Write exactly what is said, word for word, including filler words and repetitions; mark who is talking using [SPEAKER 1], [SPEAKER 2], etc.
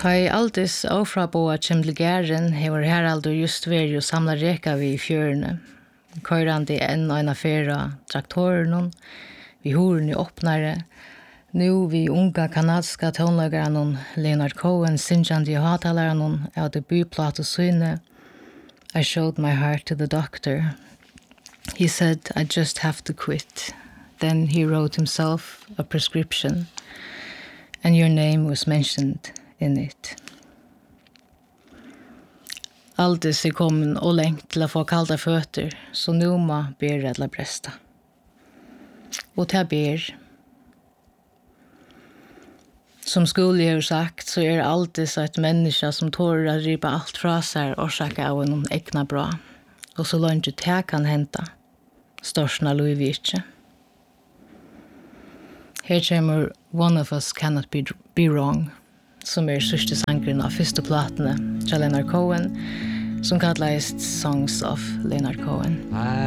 [SPEAKER 1] Ta I aldis ofra boa kjem til gæren, hever Heraldur just veri og samla reka vi I fjørene. Køyrandi enn og en affæra traktoren, vi horen I åpnare. Nu vi unga kanadska tonlagaren Leonard Cohen, synjandi I hatalaren av det byplat og syne. I showed my heart to the doctor. He said, I just have to quit. Then he wrote himself a prescription, and your name was mentioned in it. Aldis er kommen og lengt til å få kalda føtter, så nu må ber eller bresta. Og til ber. Som skulle jeg har sagt, så er Aldis et menneske som tårer å ripa alt fra seg og sjekke av en egna bra. Og så langt ut her kan henta. Storsna Louis ikke. Her kommer One of Us Cannot Be, be Wrong, som er sørste sangren av første platene til Leonard Cohen, som kalles Songs of Leonard Cohen.